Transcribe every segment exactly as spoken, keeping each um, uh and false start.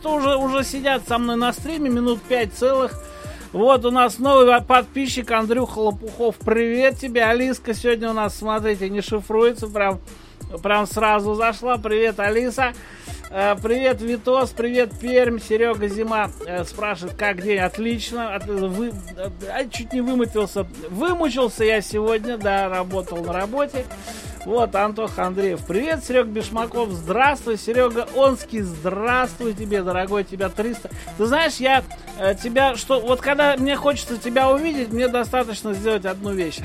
кто уже, уже сидят со мной на стриме, минут пять целых. Вот у нас новый подписчик Андрюха Лопухов. Привет тебе. Алиска сегодня у нас, смотрите, не шифруется. Прям, прям сразу зашла. Привет, Алиса. Привет, Витос. Привет, Пермь. Серега Зима спрашивает, как день? Отлично. Вы... Чуть не вымутился. Вымучился я сегодня. Да, работал на работе. Вот, Антох Андреев. Привет, Серега Бешмаков. Здравствуй, Серега Онский. Здравствуй тебе, дорогой. Тебя триста. Ты знаешь, я э, тебя... что вот когда мне хочется тебя увидеть, мне достаточно сделать одну вещь.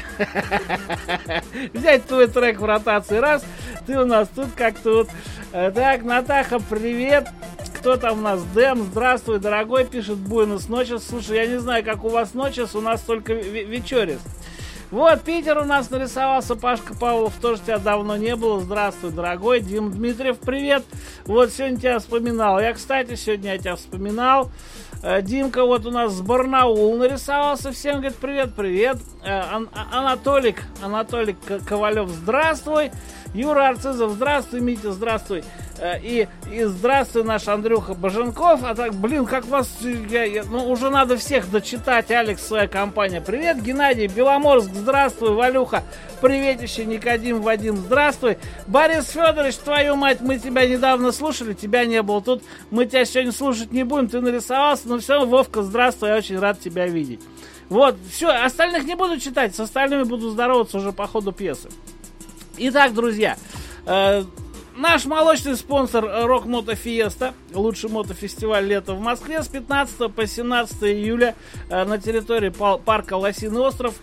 Взять твой трек в ротации. Раз. Ты у нас тут как-то вот... Так, Натаха, привет. Кто там у нас? Дэм, здравствуй, дорогой. Пишет Буэнос Ночес. Слушай, я не знаю, как у вас Ночес. У нас только вечерис. Вот, Питер у нас нарисовался, Пашка Павлов, тоже тебя давно не было. Здравствуй, дорогой. Дим Дмитриев, привет. Вот, сегодня тебя вспоминал. Я, кстати, сегодня я тебя вспоминал. Димка вот у нас с Барнаул нарисовался. Всем говорит, привет, привет. Ан- Анатолик, Анатолик Ковалев, здравствуй. Юра Арцизов, здравствуй. Митя, здравствуй. И, и здравствуй, наш Андрюха Боженков. А так, блин, как вас... Я, я, ну, уже надо всех дочитать. Алекс, своя компания. Привет, Геннадий. Беломорск, здравствуй. Валюха, приветище. Никодим, Вадим, здравствуй. Борис Федорович, твою мать, мы тебя недавно слушали, тебя не было. Тут мы тебя сегодня слушать не будем, ты нарисовался. Но все, Вовка, здравствуй, я очень рад тебя видеть. Вот, все, остальных не буду читать. С остальными буду здороваться уже по ходу пьесы. Итак, друзья, э, наш молочный спонсор Рок Мото Фиеста, лучший мотофестиваль лета в Москве, с пятнадцатого по семнадцатое июля э, на территории пал- парка Лосиный остров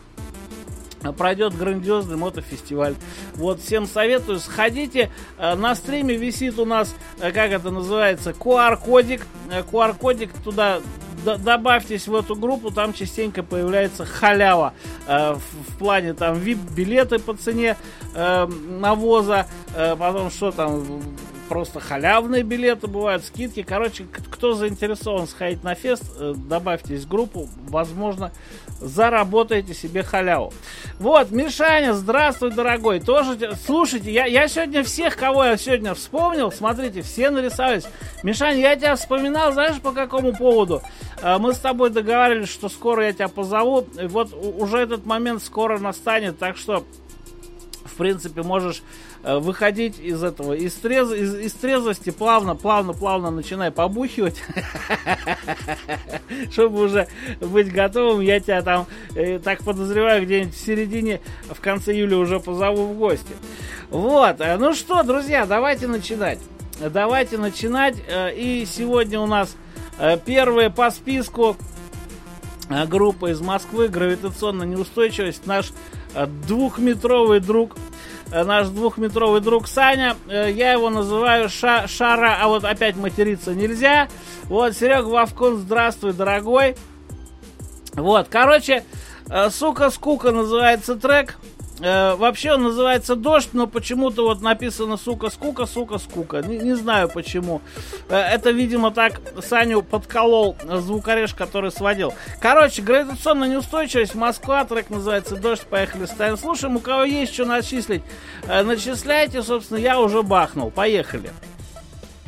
пройдет грандиозный мотофестиваль. Вот, всем советую, сходите. Э, на стриме висит у нас, э, как это называется, ку ар-кодик. Э, ку ар-кодик туда... Добавьтесь в эту группу, там частенько появляется халява э, в, в плане там ви ай пи-билеты по цене э, навоза, э, потом что там, просто халявные билеты бывают, скидки. Короче, кто заинтересован сходить на фест, э, добавьтесь в группу, возможно, заработаете себе халяву. Вот, Мишаня, здравствуй, дорогой. Тоже, слушайте, я, я сегодня всех, кого я сегодня вспомнил, смотрите, все нарисовались. Мишаня, я тебя вспоминал, знаешь, по какому поводу? Мы с тобой договаривались, что скоро я тебя позову. Вот уже этот момент скоро настанет, так что, в принципе, можешь выходить из этого, из, трез, из, из трезвости, плавно, плавно, плавно начинай побухивать, чтобы уже быть готовым. Я тебя там, так подозреваю, где-нибудь в середине, в конце июля уже позову в гости. Вот, ну что, друзья, давайте начинать. Давайте начинать. И сегодня у нас первая по списку группа из Москвы, гравитационная неустойчивость. Наш двухметровый друг, наш двухметровый друг Саня. Я его называю ша- Шара, а вот опять материться нельзя. Вот, Серега Вовкон, здравствуй, дорогой. Вот, короче, сука-скука называется трек. Э, вообще он называется «Дождь», но почему-то вот написано «сука-скука», «сука-скука». Не, не знаю почему. Э, это, видимо, так Саню подколол звукореж, который сводил. Короче, гравитационная неустойчивость, Москва, трек называется «Дождь». Поехали, ставим, слушаем. У кого есть что начислить, э, начисляйте. Собственно, я уже бахнул. Поехали.